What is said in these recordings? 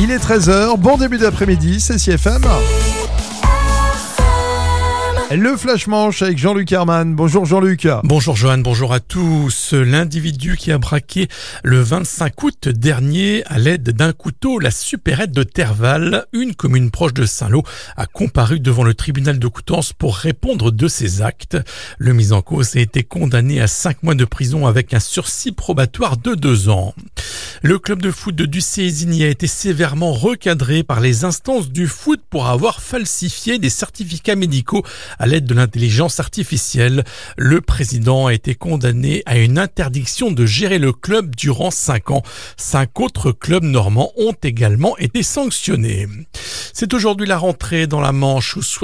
Il est 13h, bon début d'après-midi, c'est CFM. Le Flash Manche avec Jean-Luc Herman. Bonjour Jean-Luc. Bonjour Johan, bonjour à tous. L'individu qui a braqué le 25 août dernier à l'aide d'un couteau la supérette de Terval, une commune proche de Saint-Lô, a comparu devant le tribunal de Coutances pour répondre de ses actes. Le mis en cause a été condamné à 5 mois de prison avec un sursis probatoire de 2 ans. Le club de foot de Ducé-Isigny a été sévèrement recadré par les instances du foot pour avoir falsifié des certificats médicaux à l'aide de l'intelligence artificielle. Le président a été condamné à une interdiction de gérer le club durant 5 ans. 5 autres clubs normands ont également été sanctionnés. C'est aujourd'hui la rentrée dans la Manche où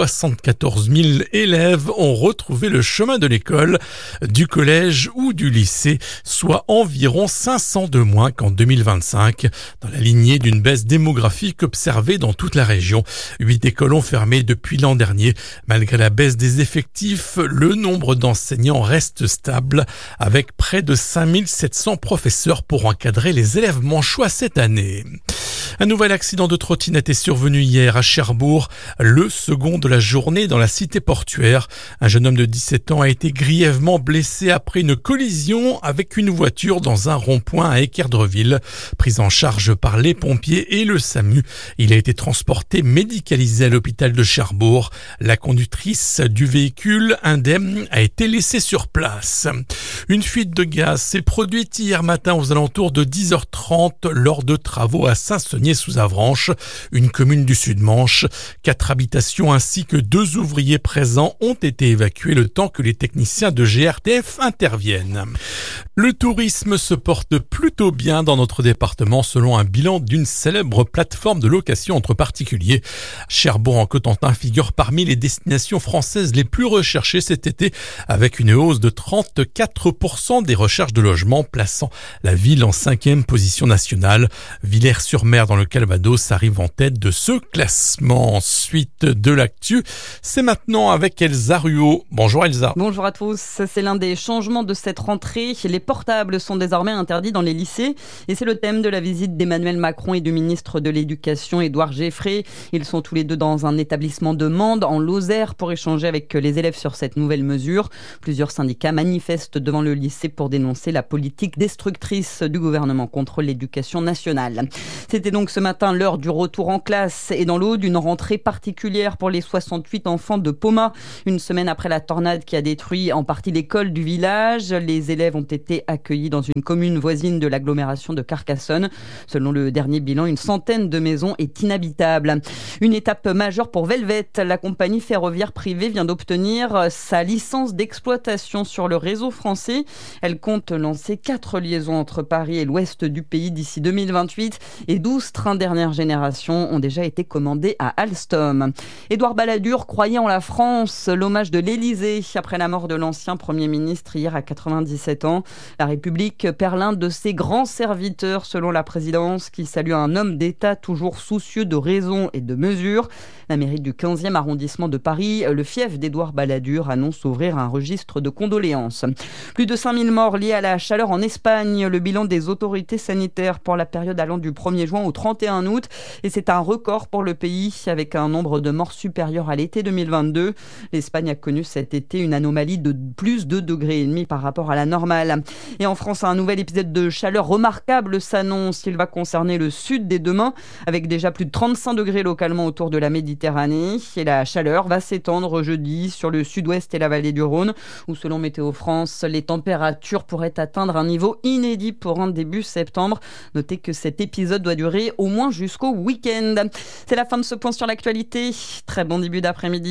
74 000 élèves ont retrouvé le chemin de l'école, du collège ou du lycée, soit environ 500 de moins qu'en 2025, dans la lignée d'une baisse démographique observée dans toute la région. 8 écoles ont fermé depuis l'an dernier. Malgré la baisse des effectifs, le nombre d'enseignants reste stable, avec près de 5700 professeurs pour encadrer les élèves manchois cette année. Un nouvel accident de trottinette est survenu hier à Cherbourg, le second de la journée dans la cité portuaire. Un jeune homme de 17 ans a été grièvement blessé après une collision avec une voiture dans un rond-point à Équerdreville. Pris en charge par les pompiers et le SAMU, il a été transporté médicalisé à l'hôpital de Cherbourg. La conductrice du véhicule, indemne, a été laissée sur place. Une fuite de gaz s'est produite hier matin aux alentours de 10h30 lors de travaux à Saint-Senier-sous-Avranches, une commune du Sud-Manche. 4 habitations ainsi que 2 ouvriers présents ont été évacués le temps que les techniciens de GRTF interviennent. Le tourisme se porte plutôt bien dans notre département selon un bilan d'une célèbre plateforme de location entre particuliers. Cherbourg-en-Cotentin figure parmi les destinations françaises les plus recherchées cet été avec une hausse de 34% des recherches de logement plaçant la ville en 5e position nationale. Villers-sur-Mer dans le Calvados arrive en tête de ce classement. Ensuite de l'actu, c'est maintenant avec Elsa Ruot. Bonjour Elsa. Bonjour à tous. C'est l'un des changements de cette rentrée. Les portables sont désormais interdits dans les lycées et c'est le thème de la visite d'Emmanuel Macron et du ministre de l'Éducation Édouard Geffrey. Ils sont tous les deux dans un établissement de Mende en Lozère pour échanger avec les élèves sur cette nouvelle mesure. Plusieurs syndicats manifestent devant le lycée pour dénoncer la politique destructrice du gouvernement contre l'éducation nationale. C'était donc ce matin l'heure du retour en classe et dans l'eau d'une rentrée particulière pour les 68 enfants de Poma. Une semaine après la tornade qui a détruit en partie l'école du village, les élèves ont été accueillis dans une commune voisine de l'agglomération de Carcassonne. Selon le dernier bilan, une centaine de maisons est inhabitable. Une étape majeure pour Velvet. La compagnie ferroviaire privée vient d'obtenir sa licence d'exploitation sur le réseau français. Elle compte lancer 4 liaisons entre Paris et l'ouest du pays d'ici 2028 et 12 trains dernière génération ont déjà été commandés à Alstom. Édouard Balladur croyait en la France. L'hommage de l'Élysée après la mort de l'ancien Premier ministre hier à 97 ans. La République perd l'un de ses grands serviteurs selon la présidence qui salue un homme d'État toujours soucieux de raison et de mesure. La mairie du 15e arrondissement de Paris, le fief d'Édouard Balladur, annonce ouvrir un registre de condoléances. Plus de 5000 morts liés à la chaleur en Espagne. Le bilan des autorités sanitaires pour la période allant du 1er juin au 31 août. Et c'est un record pour le pays avec un nombre de morts supérieur à l'été 2022. L'Espagne a connu cet été une anomalie de plus de 2,5 degrés par rapport à la normale. Et en France, un nouvel épisode de chaleur remarquable s'annonce. Il va concerner le sud dès demain avec déjà plus de 35 degrés localement autour de la Méditerranée. Et la chaleur va s'étendre jeudi sur le sud-ouest et la vallée du Rhône où selon Météo France, les températures pourraient atteindre un niveau inédit pour un début septembre. Notez que cet épisode doit durer au moins jusqu'au week-end. C'est la fin de ce point sur l'actualité. Très bon début d'après-midi.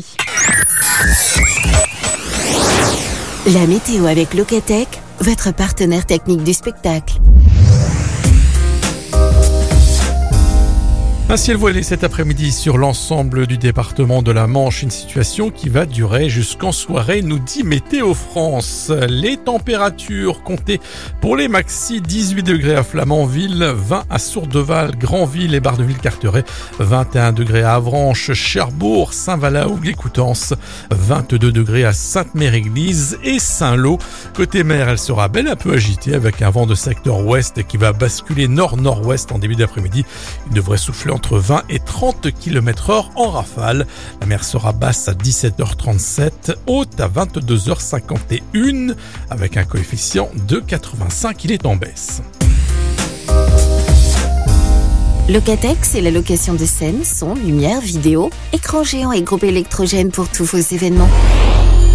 La météo avec Locatech, votre partenaire technique du spectacle. ciel voilé cet après-midi sur l'ensemble du département de la Manche, une situation qui va durer jusqu'en soirée, nous dit Météo France. Les températures comptées pour les maxi, 18 degrés à Flamanville, 20 à Sourdeval, Granville et Bardeville-Carteret, 21 degrés à Avranches, Cherbourg, Saint-Valaoug et Coutances, 22 degrés à Sainte-Mère-Église et Saint-Lô. Côté mer, elle sera belle un peu agitée avec un vent de secteur ouest qui va basculer nord-nord-ouest en début d'après-midi. Il devrait souffler entre 20 et 30 km/h en rafale. La mer sera basse à 17h37, haute à 22h51 avec un coefficient de 85. Il est en baisse. Locatech, c'est la location de scène, son, lumière, vidéo, écran géant et groupe électrogène pour tous vos événements.